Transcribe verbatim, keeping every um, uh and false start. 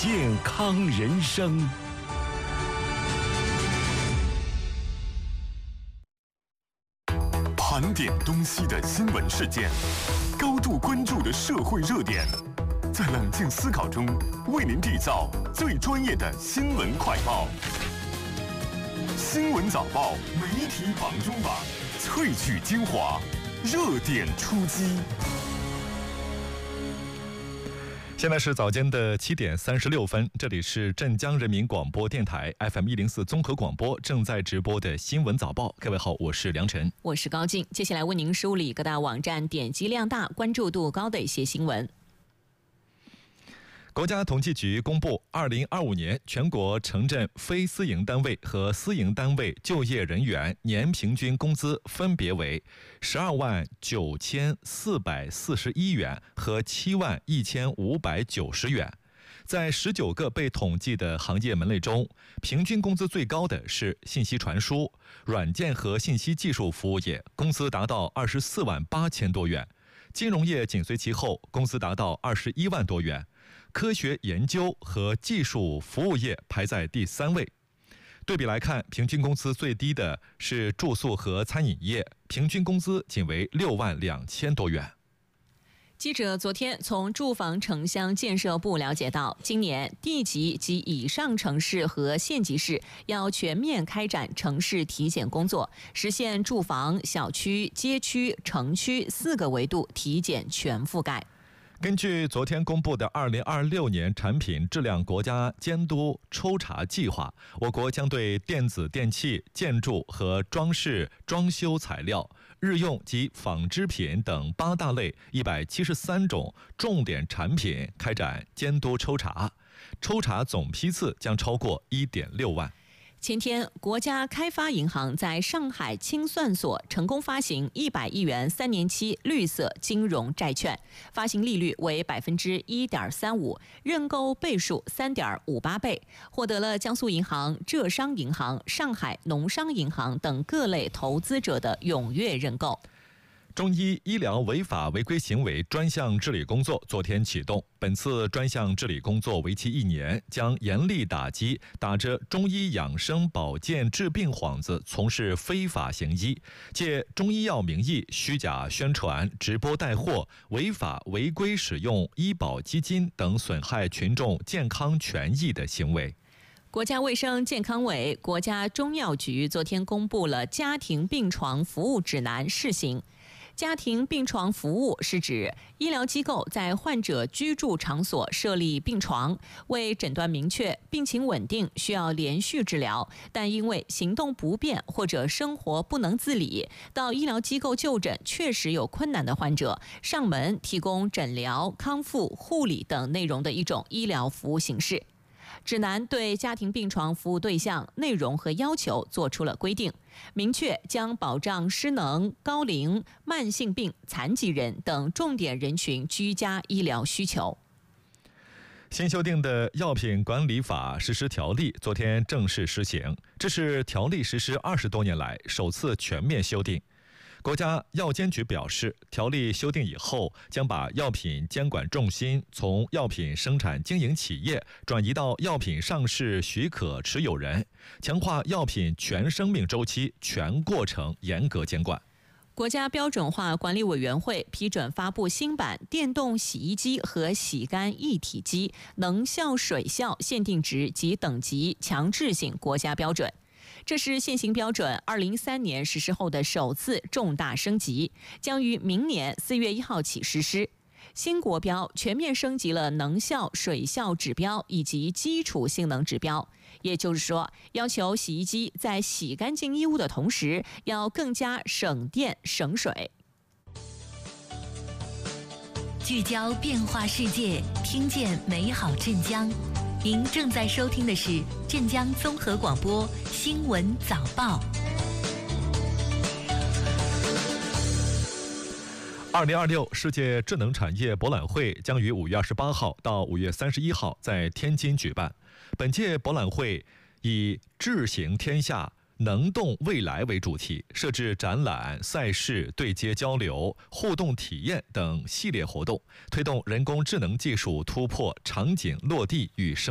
健康人生。盘点东西的新闻事件，高度关注的社会热点，在冷静思考中为您缔造最专业的新闻快报。新闻早报媒体榜中榜，萃取精华，热点出击。 现在是早间的七点三十六分，这里是镇江人民广播电台 F M 一零四综合广播正在直播的新闻早报。各位好，我是梁晨， 我是高静。接下来为您梳理各大网站点击量大、关注度高的一些新闻。 国家统计局公布，二零二五年全国城镇非私营单位和私营单位就业人员年平均工资分别为十二万九千四百四十一元和七万一千五百九十元。在十九个被统计的行业门类中，平均工资最高的是信息传输、软件和信息技术服务业，工资达到二十四万八千多元；金融业紧随其后，工资达到二十一万多元。科学研究和技术服务业排在第三位。对比来看，平均工资最低的是住宿和餐饮业，平均工资仅为六万两千多元。 记者昨天从住房城乡建设部了解到，今年地级及以上城市和县级市要全面开展城市体检工作，实现住房、小区、街区、城区四个维度体检全覆盖。 根据昨天公布的二零二六年产品质量国家监督抽查计划，我国将对电子电器、建筑和装饰装修材料、日用及纺织品等八大类一百七十三种重点产品开展监督抽查，抽查总批次将超过一点六万。 前天，国家开发银行在上海清算所成功发行一百亿元三年期绿色金融债券，发行利率为百分之一点三五，认购倍数三点五八倍，获得了江苏银行、浙商银行、上海农商银行等各类投资者的踊跃认购。 中医医疗违法违规行为专项治理工作昨天启动，本次专项治理工作为期一年，将严厉打击打着中医养生保健治病幌子从事非法行医，借中医药名义虚假宣传、直播带货、违法违规使用医保基金等损害群众健康权益的行为。 国家卫生健康委、国家中药局昨天公布了家庭病床服务指南试行。家庭病床服务是指医疗机构在患者居住场所设立病床，为诊断明确、病情稳定、需要连续治疗，但因为行动不便或者生活不能自理，到医疗机构就诊确实有困难的患者，上门提供诊疗、康复、护理等内容的一种医疗服务形式。指南对家庭病床服务对象、内容和要求做出了规定，明确将保障失能、高龄、慢性病、残疾人等重点人群居家医疗需求。 新修订的药品管理法实施条例昨天正式施行，这是条例实施二十多年来首次全面修订。国家药监局表示，条例修订以后，将把药品监管重心从药品生产经营企业转移到药品上市许可持有人，强化药品全生命周期、全过程严格监管。 国家标准化管理委员会批准发布新版电动洗衣机和洗干一体机能效水效限定值及等级强制性国家标准。这是现行标准二零一三年实施后的首次重大升级，将于明年四月一号起实施。新国标全面升级了能效、水效指标以及基础性能指标，也就是说，要求洗衣机在洗干净衣物的同时，要更加省电省水。 聚焦变化世界，听见美好镇江。您正在收听的是镇江综合广播新闻早报。 二零二六世界智能产业博览会将于五月二十八号到五月三十一号在天津举办。本届博览会以“智行天下，能动未来”为主题，设置展览、赛事、对接交流、互动体验等系列活动，推动人工智能技术突破场景落地与生